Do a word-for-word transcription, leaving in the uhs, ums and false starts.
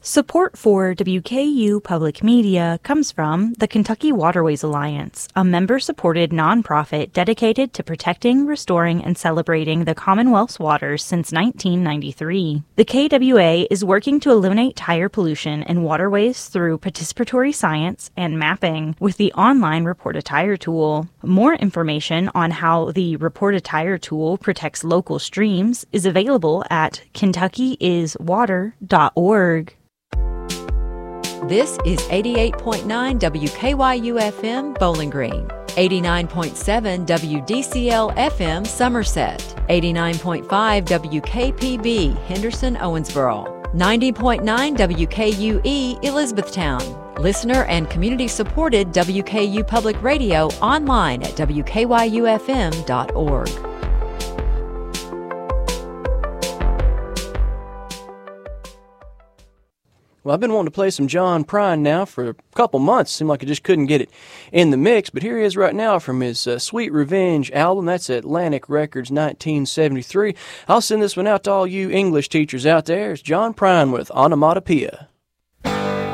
Support for W K U Public Media comes from the Kentucky Waterways Alliance, a member-supported nonprofit dedicated to protecting, restoring, and celebrating the Commonwealth's waters since nineteen ninety-three. The K W A is working to eliminate tire pollution in waterways through participatory science and mapping with the online Report a Tire tool. More information on how the Report a Tire tool protects local streams is available at kentucky is water dot org. This is eighty-eight point nine W K Y U F M Bowling Green, eighty-nine point seven W D C L F M Somerset, eighty-nine point five W K P B Henderson Owensboro, ninety point nine W K U E Elizabethtown. Listener and community-supported W K U Public Radio online at W K Y U F M dot org. Well, I've been wanting to play some John Prine now for a couple months. Seemed like I just couldn't get it in the mix, but here he is right now from his uh, Sweet Revenge album. That's Atlantic Records nineteen seventy-three. I'll send this one out to all you English teachers out there. It's John Prine with Onomatopoeia.